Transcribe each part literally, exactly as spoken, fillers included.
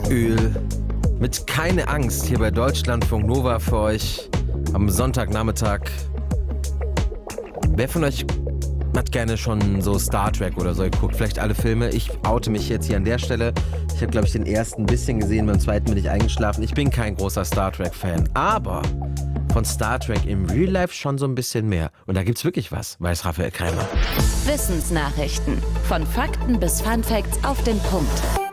Öl mit Keine Angst hier bei Deutschlandfunk Nova für euch am Sonntagnachmittag. Wer von euch hat gerne schon so Star Trek oder so geguckt? Vielleicht alle Filme. Ich oute mich jetzt hier an der Stelle. Ich habe, glaube ich, den ersten ein bisschen gesehen, beim zweiten bin ich eingeschlafen. Ich bin kein großer Star Trek-Fan, aber von Star Trek im Real Life schon so ein bisschen mehr. Und da gibt's wirklich was, weiß Raphael Krämer. Wissensnachrichten. Von Fakten bis Fun Facts auf den Punkt.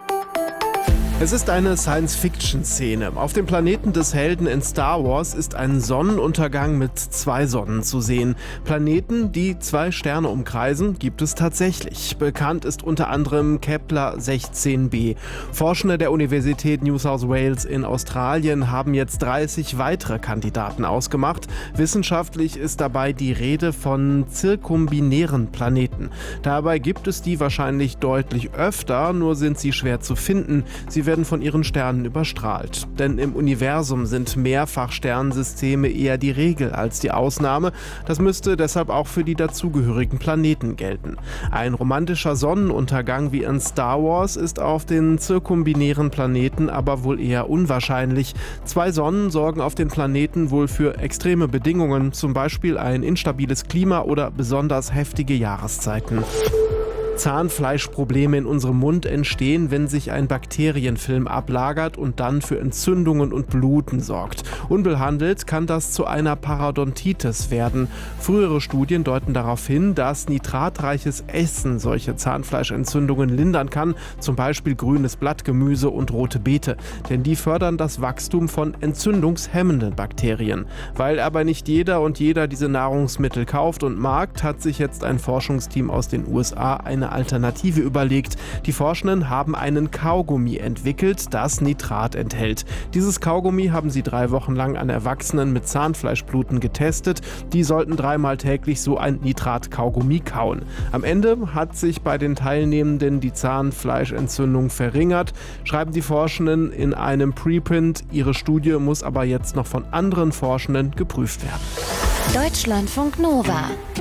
Es ist eine Science-Fiction-Szene. Auf dem Planeten des Helden in Star Wars ist ein Sonnenuntergang mit zwei Sonnen zu sehen. Planeten, die zwei Sterne umkreisen, gibt es tatsächlich. Bekannt ist unter anderem Kepler sechzehn b. Forschende der Universität New South Wales in Australien haben jetzt dreißig weitere Kandidaten ausgemacht. Wissenschaftlich ist dabei die Rede von zirkumbinären Planeten. Dabei gibt es die wahrscheinlich deutlich öfter, nur sind sie schwer zu finden. Sie werden von ihren Sternen überstrahlt. Denn im Universum sind Mehrfachsternensysteme eher die Regel als die Ausnahme. Das müsste deshalb auch für die dazugehörigen Planeten gelten. Ein romantischer Sonnenuntergang wie in Star Wars ist auf den zirkumbinären Planeten aber wohl eher unwahrscheinlich. Zwei Sonnen sorgen auf den Planeten wohl für extreme Bedingungen, zum Beispiel ein instabiles Klima oder besonders heftige Jahreszeiten. Zahnfleischprobleme in unserem Mund entstehen, wenn sich ein Bakterienfilm ablagert und dann für Entzündungen und Bluten sorgt. Unbehandelt kann das zu einer Parodontitis werden. Frühere Studien deuten darauf hin, dass nitratreiches Essen solche Zahnfleischentzündungen lindern kann, zum Beispiel grünes Blattgemüse und rote Beete, denn die fördern das Wachstum von entzündungshemmenden Bakterien. Weil aber nicht jeder und jeder diese Nahrungsmittel kauft und mag, hat sich jetzt ein Forschungsteam aus den U S A eine Alternative überlegt. Die Forschenden haben einen Kaugummi entwickelt, das Nitrat enthält. Dieses Kaugummi haben sie drei Wochen lang an Erwachsenen mit Zahnfleischbluten getestet. Die sollten dreimal täglich so ein Nitrat-Kaugummi kauen. Am Ende hat sich bei den Teilnehmenden die Zahnfleischentzündung verringert, schreiben die Forschenden in einem Preprint. Ihre Studie muss aber jetzt noch von anderen Forschenden geprüft werden. Deutschlandfunk Nova.